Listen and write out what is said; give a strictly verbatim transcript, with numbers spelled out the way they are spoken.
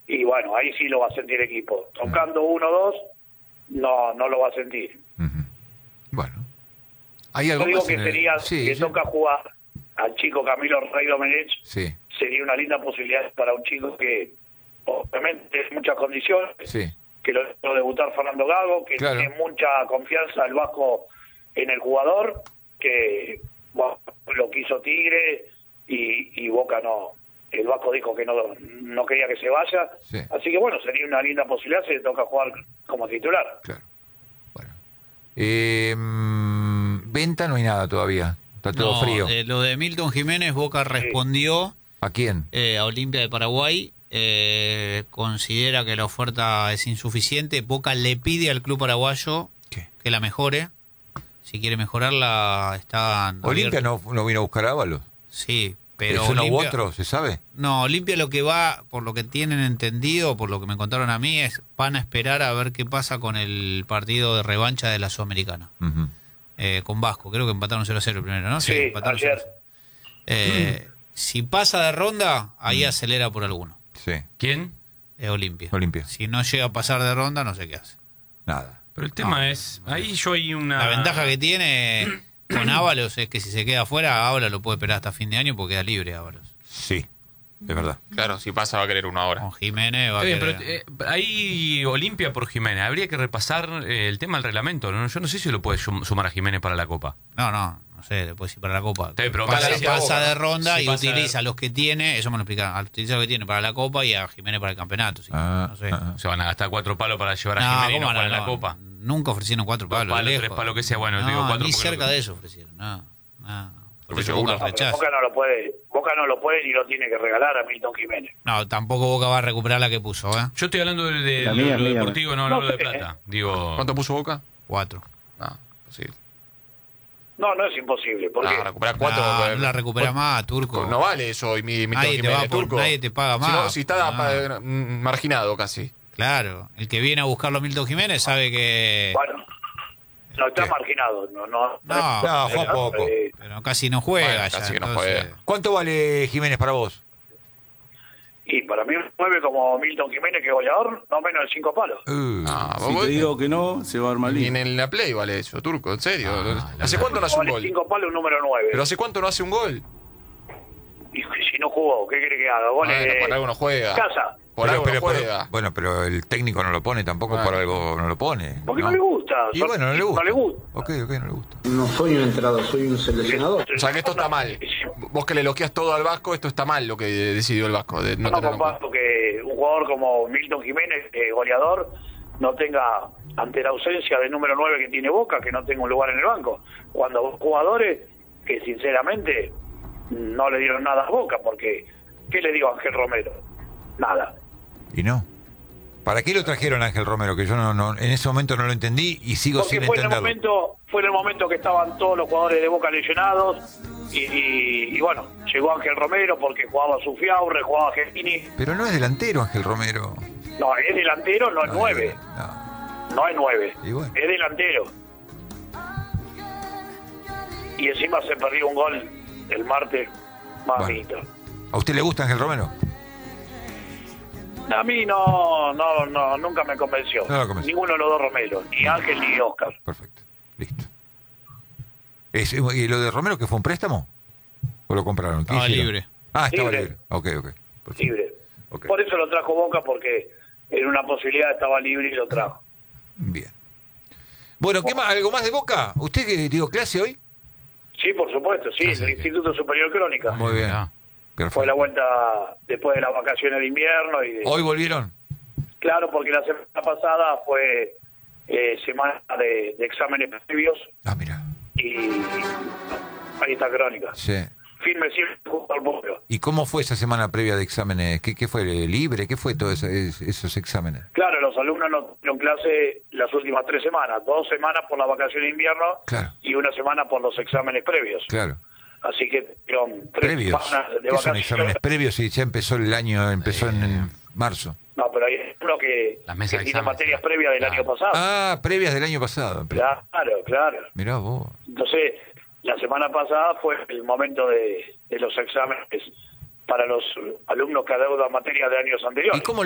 y bueno, ahí sí lo va a sentir el equipo. Tocando uno o dos, no, no lo va a sentir. Uh-huh. Bueno. ¿Hay algo Yo digo más que en el... sería, sí, que sí. toca jugar al chico Camilo Rey Domenech, Sí. sería una linda posibilidad para un chico que obviamente tiene muchas condiciones, Sí. que lo hizo debutar Fernando Gago, que Claro. tiene mucha confianza el Vasco en el jugador, que bueno, lo quiso Tigre y, y Boca no, el Vasco dijo que no, no quería que se vaya, Sí. así que bueno, sería una linda posibilidad si le toca jugar como titular. Claro. Bueno. Eh, venta no hay nada todavía. Está todo No, frío. eh, lo de Milton Jiménez, Boca respondió ¿A quién? eh, a Olimpia de Paraguay. Eh, considera que la oferta es insuficiente. Boca le pide al club paraguayo ¿Qué? que la mejore. Si quiere mejorarla, están ¿Olimpia abiertos. no, no vino a buscar a Ábalos? Sí, pero ¿Es uno u Olimpia- otro, se sabe? No, Olimpia lo que va, por lo que tienen entendido, por lo que me contaron a mí, es van a esperar a ver qué pasa con el partido de revancha de la Sudamericana. Uh-huh. Eh, con Vasco, creo que empataron cero a cero primero, ¿no? Sí, empataron ayer. cero a cero. Eh, si pasa de ronda, ahí Mm. acelera por alguno. Sí. ¿Quién? Es Olimpia. Olimpia. Si no llega a pasar de ronda, no sé qué hace. Nada. Pero el tema es, ahí yo hay una... La ventaja que tiene con Ábalos es que si se queda afuera, Ábalos lo puede esperar hasta fin de año porque queda libre Ábalos. Sí, es verdad. Claro, si pasa va a querer uno ahora. Con Jiménez va a Está bien, querer- pero eh, ahí Olimpia por Jiménez. Habría que repasar eh, el tema del reglamento, ¿no? Yo no sé si lo puede sum- sumar a Jiménez para la Copa. No, no, no sé, después ir para la Copa. Está bien, pero pasa pasa- pasa de ronda si y pasa de- utiliza los que tiene, eso me lo explicaron, utiliza lo que tiene para la Copa y a Jiménez para el campeonato. Sí, Ah, no sé. ah, Se van a gastar cuatro palos para llevar a No, Jiménez y no ¿cómo jugar en no? la Copa. Nunca ofrecieron cuatro Dos palos. palos, lejos. tres palos, que sea, bueno, no, digo cuatro ni porque cerca no- de eso ofrecieron. No, no. Por Porque eso seguro. Boca No, pero rechaza. Boca no lo puede, Boca no lo puede ni lo tiene que regalar a Milton Jiménez. No, tampoco Boca va a recuperar la que puso, ¿eh? Yo estoy hablando de, de La lo, mía, lo mía. deportivo, no, No, no lo de eh, plata. Digo, ¿Cuánto puso Boca? Cuatro. No, posible. No, no es imposible, porque Ah, recuperar cuatro. No, eh, no la recupera más, Turco. No vale eso, y mi, mi Nadie te va Jiménez, por- Turco. nadie te paga Si, más. no, si está No. pa- eh, mm, marginado casi. Claro, el que viene a buscarlo a Milton Jiménez sabe que... bueno, no está ¿Qué? marginado, no, no, No, No, juega poco. eh, Pero casi no juega Bueno, ya. casi que no entonces- juega. ¿Cuánto vale Jiménez para vos? y para mí un nueve como Milton Jiménez, que es goleador, no menos de cinco palos. Uh, Ah, Si vos- te digo que no, se va a armar Ni lío. en la Play vale eso, Turco, en serio. Ah, la ¿Hace verdad. cuánto no hace un Vale gol? cinco palos un número nueve. ¿Pero hace cuánto no hace un gol? Y si no jugó, ¿qué quiere que haga? Goles Bueno, de por algo no juega. casa. Por Pero- algo pero- no juega. pero- bueno, pero el técnico no lo pone tampoco, Bueno. por algo no lo pone. Porque no, le gusta. Y bueno, no le gusta. No le gusta. Ok, ok, no le gusta. No soy un entrenador, soy un seleccionador. O sea que esto está mal. Vos que le elogias todo al Vasco, esto está mal lo que decidió el Vasco. De no No tenerlo en cuenta. comparto que un jugador como Milton Jiménez, eh, goleador, no tenga, ante la ausencia del número nueve que tiene Boca, que no tenga un lugar en el banco. Cuando jugadores que sinceramente no le dieron nada a Boca, porque ¿qué le digo a Ángel Romero? Nada. Y no. ¿Para qué lo trajeron a Ángel Romero? Que yo no, no, en ese momento no lo entendí y sigo Porque sin fue en el entenderlo. momento, fue en el momento que estaban todos los jugadores de Boca lesionados y, y- y bueno, llegó Ángel Romero porque jugaba Sufiaurre, jugaba Gestini. Pero no es delantero Ángel Romero. No, es delantero, no es No, nueve. no. No es nueve, Y bueno. es delantero. Y encima se perdió un gol el martes, mamita. ¿A usted le gusta Ángel Romero? A mí no, no, no, nunca me convenció. No lo convenció. Ninguno de los dos Romero, ni Ángel ni Oscar. Perfecto. Listo. Es- ¿Y lo de Romero que fue un préstamo? ¿O lo compraron? ¿Qué Estaba hicieron? libre. Ah, estaba Libre. libre. Ok, ok. Perfecto. Libre. Ok. Por eso lo trajo Boca, porque en una posibilidad estaba libre y lo trajo. Bien. Bueno, ¿qué más? ¿Algo más de Boca? ¿Usted que dio clase hoy? Sí, por supuesto, sí, Clase en el de- Instituto Superior Crónica. Muy bien. Ah. Perfecto. Fue la vuelta después de las vacaciones de invierno y de- ¿Hoy volvieron? claro, porque la semana pasada fue eh, semana de, de exámenes previos Ah, mira. y ahí está Crónica. Sí. Firme siempre junto al pueblo. ¿Y cómo fue esa semana previa de exámenes? ¿Qué, qué fue? ¿Libre? ¿Qué fue todos esos exámenes? Claro, los alumnos no tuvieron clase las últimas tres semanas, dos semanas por la vacación de invierno Claro. y una semana por los exámenes previos. Claro. Así que tuvieron tres ¿Previos? semanas de ¿Qué son vacaciones. exámenes previos y ya empezó el año, empezó en, en marzo? No, pero hay uno que, Las mesas que de tiene exámenes, materias sí. previas del Claro. año pasado. Ah, previas del año pasado. Claro, claro. Mirá vos. Entonces, la semana pasada fue el momento de, de los exámenes para los alumnos que adeudan materias de años anteriores. ¿Y cómo